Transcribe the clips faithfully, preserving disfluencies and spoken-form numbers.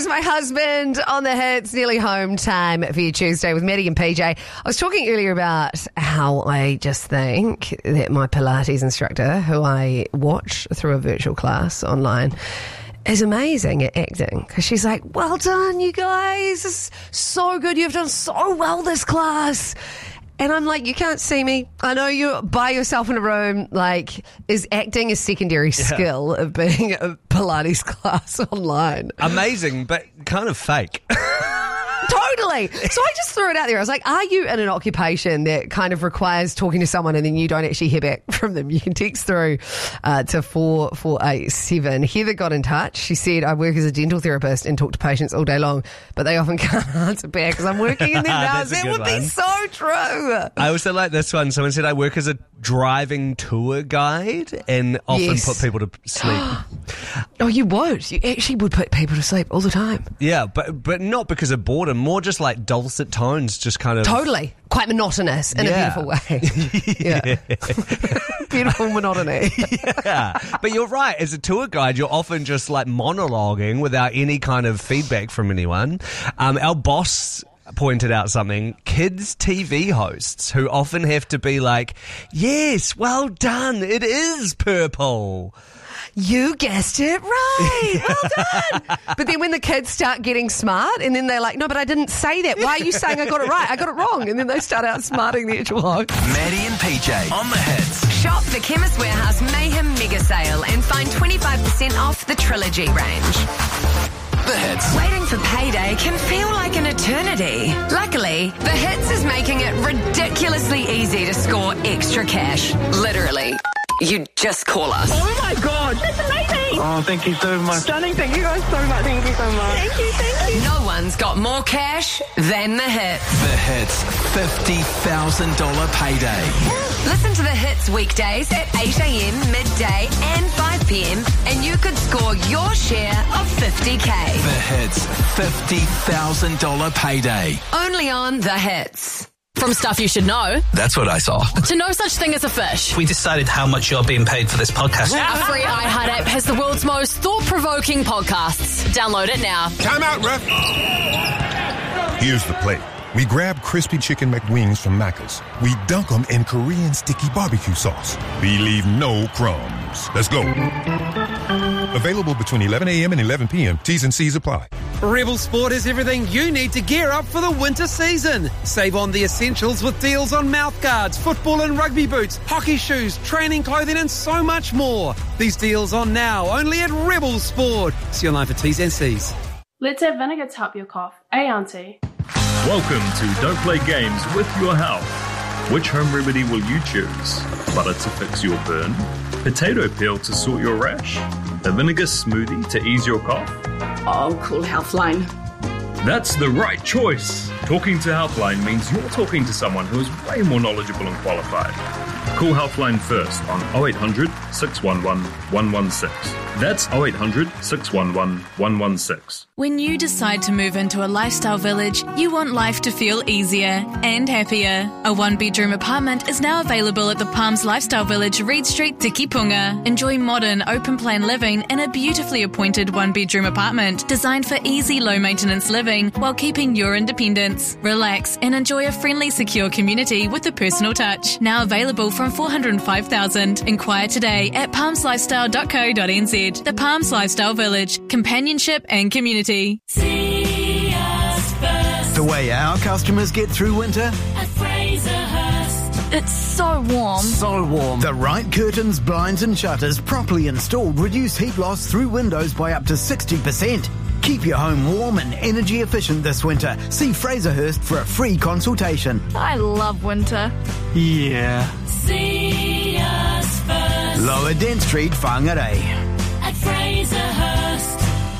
There's my husband on the hits. Nearly home time for your Tuesday with Maddie and P J. I was talking earlier about how I just think that my Pilates instructor, who I watch through a virtual class online, is amazing at acting, because she's like, well done, you guys. This is so good. You've done so well this class. And I'm like, you can't see me. I know you're by yourself in a room. Like, is acting a secondary yeah. skill of being a Pilates class online? Amazing, but kind of fake. Totally. So I just threw it out there. I was like, are you in an occupation that kind of requires talking to someone and then you don't actually hear back from them? You can text through uh, to four four eight seven. Heather got in touch. She said, I work as a dental therapist and talk to patients all day long, but they often can't answer back because I'm working in their mouths. That would one. be so true. I also like this one. Someone said, I work as a driving tour guide and often yes. put people to sleep. Oh, you would. You actually would put people to sleep all the time. Yeah, but but not because of boredom, more just like dulcet tones, just kind of... Totally. Quite monotonous in yeah. a beautiful way. yeah. Beautiful monotony. yeah. But you're right. As a tour guide, you're often just like monologuing without any kind of feedback from anyone. Um, our boss pointed out something. Kids T V hosts who often have to be like, yes, well done, it is purple. You guessed it right. Well done. But then when the kids start getting smart and then they're like, no, but I didn't say that. Why are you saying I got it right? I got it wrong. And then they start outsmarting the actual host. Maddie and P J on the hits. Shop the Chemist Warehouse Mayhem Mega Sale and find twenty-five percent off the Trilogy range. The Hits. Waiting for payday can feel like an eternity. Luckily, The Hits is making it ridiculously easy to score extra cash. Literally. You just call us. Oh my God, that's amazing. Oh, thank you so much. Stunning, thank you guys so much. Thank you so much. Thank you, thank you. No one's got more cash than The Hits. The Hits, fifty thousand dollars payday. Listen to The Hits weekdays at eight a.m, midday and five p.m. and you could score your share of fifty K. The Hits, fifty thousand dollars payday. Only on The Hits. From stuff you should know. That's what I saw. To no such thing as a fish. We decided how much you're being paid for this podcast. Our free iHeart app has the world's most thought-provoking podcasts. Download it now. Time out, ref. Here's the play. We grab crispy chicken McWings from Macca's. We dunk them in Korean sticky barbecue sauce. We leave no crumbs. Let's go. Available between eleven a.m. and eleven p.m. T's and C's apply. Rebel Sport is everything you need to gear up for the winter season. Save on the essentials with deals on mouthguards, football and rugby boots, hockey shoes, training clothing and so much more. These deals on now only at Rebel Sport. See online for T's and C's. Let's have vinegar to help your cough. Eh, Auntie? Welcome to Don't Play Games with Your Health. Which home remedy will you choose? Butter to fix your burn? Potato peel to sort your rash? A vinegar smoothie to ease your cough? Oh, call Healthline. That's the right choice. Talking to Healthline means you're talking to someone who is way more knowledgeable and qualified. Call Healthline first on oh eight hundred, six one one, one one six. That's oh eight hundred, six one one, one one six. When you decide to move into a lifestyle village, you want life to feel easier and happier. A one-bedroom apartment is now available at the Palms Lifestyle Village, Reed Street, Tikipunga. Enjoy modern, open-plan living in a beautifully appointed one-bedroom apartment designed for easy, low-maintenance living while keeping your independence. Relax and enjoy a friendly, secure community with a personal touch. Now available from four hundred five thousand dollars. Inquire today at palms lifestyle dot co dot n z. The Palms Lifestyle Village. Companionship and community. See us first. The way our customers get through winter? At Fraserhurst. It's so warm. So warm. The right curtains, blinds and shutters properly installed reduce heat loss through windows by up to sixty percent. Keep your home warm and energy efficient this winter. See Fraserhurst for a free consultation. I love winter. Yeah. See us first. Lower Dent Street, Whangarei. At Fraserhurst.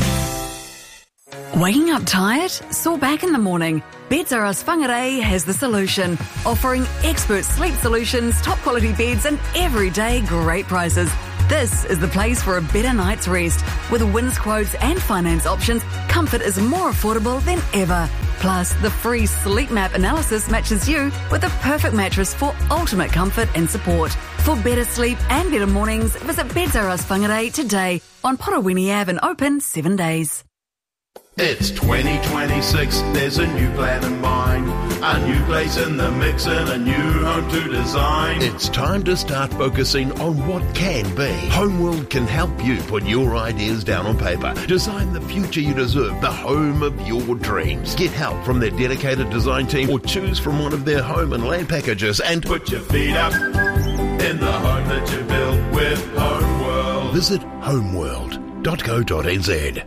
Waking up tired? Sore back in the morning? Beds R Us Whangarei has the solution, offering expert sleep solutions, top quality beds and everyday great prices. This is the place for a better night's rest. With wins quotes and finance options, comfort is more affordable than ever. Plus, the free Sleep Map analysis matches you with the perfect mattress for ultimate comfort and support. For better sleep and better mornings, visit Beds R Us Whangarei today on Porowini Ave and open seven days. It's twenty twenty-six, there's a new plan in mind. A new place in the mix and a new home to design. It's time to start focusing on what can be. Homeworld can help you put your ideas down on paper. Design the future you deserve, the home of your dreams. Get help from their dedicated design team or choose from one of their home and land packages and put your feet up in the home that you built with Homeworld. Visit homeworld dot co dot n z.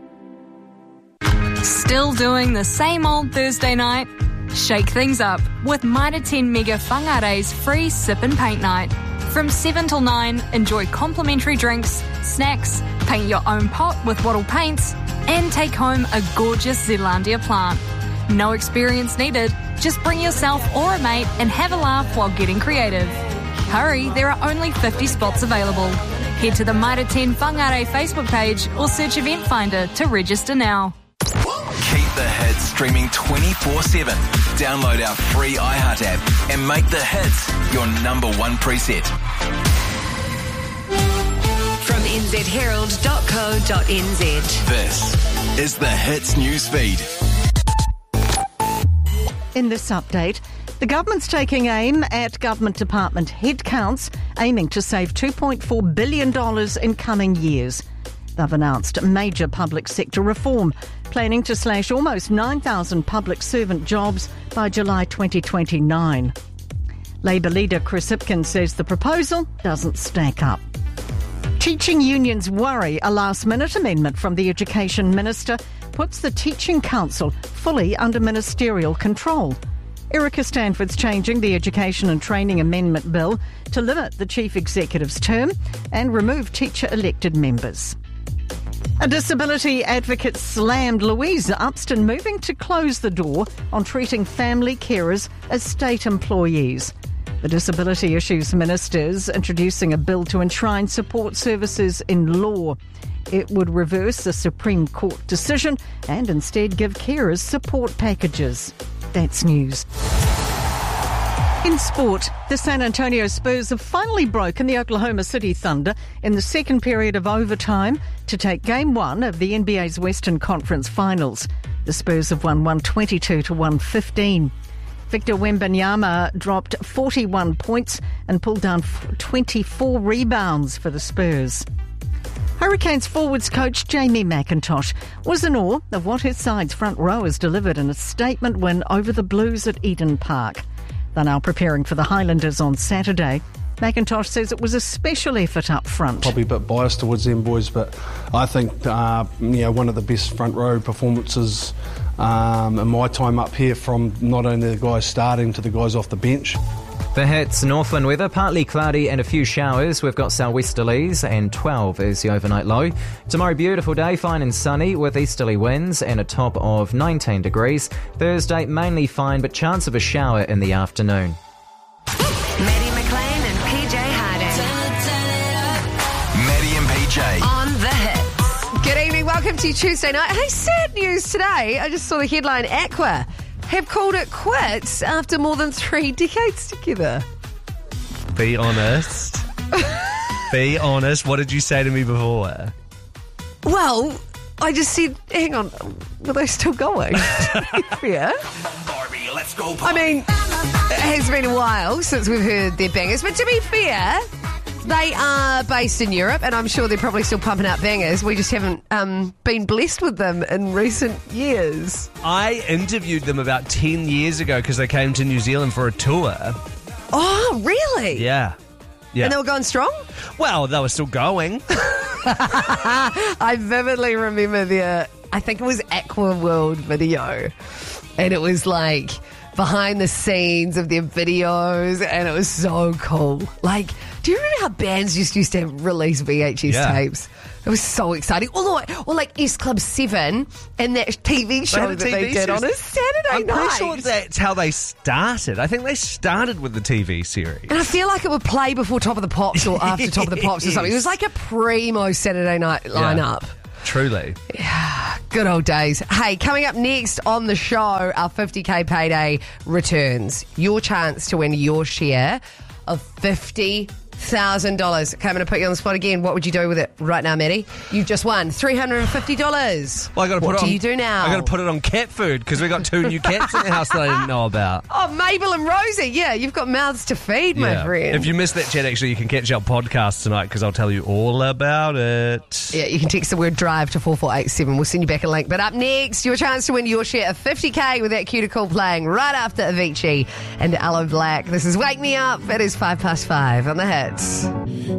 Still doing the same old Thursday night? Shake things up with Mitre ten Mega Whangare's free sip and paint night. From seven till nine, enjoy complimentary drinks, snacks, paint your own pot with Wattle paints, and take home a gorgeous Zealandia plant. No experience needed, just bring yourself or a mate and have a laugh while getting creative. Hurry, there are only fifty spots available. Head to the Mitre ten Whangare Facebook page or search Event Finder to register now. Keep the hits streaming twenty-four seven. Download our free iHeart app and make the hits your number one preset. From n z herald dot co dot n z. This is the Hits news feed. In this update, the government's taking aim at government department headcounts, aiming to save two point four billion dollars in coming years. They've announced major public sector reform, planning to slash almost nine thousand public servant jobs by July twenty twenty-nine. Labour leader Chris Hipkins says the proposal doesn't stack up. Teaching unions worry a last-minute amendment from the Education Minister puts the Teaching Council fully under ministerial control. Erica Stanford's changing the Education and Training Amendment Bill to limit the Chief Executive's term and remove teacher-elected members. A disability advocate slammed Louisa Upston moving to close the door on treating family carers as state employees. The Disability Issues Minister is introducing a bill to enshrine support services in law. It would reverse a Supreme Court decision and instead give carers support packages. That's news. In sport, the San Antonio Spurs have finally broken the Oklahoma City Thunder in the second period of overtime to take game one of the N B A's Western Conference Finals. The Spurs have won one twenty-two to one fifteen. Victor Wembanyama dropped forty-one points and pulled down twenty-four rebounds for the Spurs. Hurricanes forwards coach Jamie McIntosh was in awe of what his side's front rowers delivered in a statement win over the Blues at Eden Park. They're now preparing for the Highlanders on Saturday. McIntosh says it was a special effort up front. Probably a bit biased towards them boys, but I think uh, you know one of the best front row performances um, in my time up here, from not only the guys starting to the guys off the bench. The hits, Northland weather, partly cloudy and a few showers. We've got southwesterlies and twelve is the overnight low. Tomorrow, beautiful day, fine and sunny with easterly winds and a top of nineteen degrees. Thursday, mainly fine but chance of a shower in the afternoon. Maddie McLean and P J Harding. Maddie and P J. On the hits. Good evening, welcome to Tuesday night. Hey, sad news today. I just saw the headline, Aqua have called it quits after more than three decades together. Be honest. Be honest. What did you say to me before? Well, I just said, hang on, were they still going? Yeah. Barbie, let's go, Barbie. I mean, it has been a while since we've heard their bangers, but to be fair, they are based in Europe, and I'm sure they're probably still pumping out bangers. We just haven't um, been blessed with them in recent years. I interviewed them about ten years ago because they came to New Zealand for a tour. Oh, really? Yeah. Yeah. And they were going strong? Well, they were still going. I vividly remember their, I think it was Aqua World video, and it was like behind the scenes of their videos, and it was so cool. Like, do you remember how bands just used to release V H S Yeah. tapes? It was so exciting. Or like, or like S Club seven and that T V show had a that T V they did series. on a Saturday I'm night. pretty sure that's how they started. I think they started with the T V series. And I feel like it would play before Top of the Pops or after Top of the Pops or something. It was like a primo Saturday night lineup. Yeah, truly. Good old days. Hey, coming up next on the show, our fifty K payday returns. Your chance to win your share of fifty thousand dollars. Okay, I'm going to put you on the spot again. What would you do with it right now, Maddie? You've just won three hundred fifty dollars. Well, I got to put what it do on, you do now? I got to put it on cat food because we got two new cats in the house that I didn't know about. Oh, Mabel and Rosie. Yeah, you've got mouths to feed, my friend. If you missed that chat, actually, you can catch our podcast tonight because I'll tell you all about it. Yeah, you can text the word drive to four four eight seven. We'll send you back a link. But up next, your chance to win your share of fifty K with that Cuticle playing right after Avicii and Aloe Black. This is Wake Me Up. It is five past five on the Hits.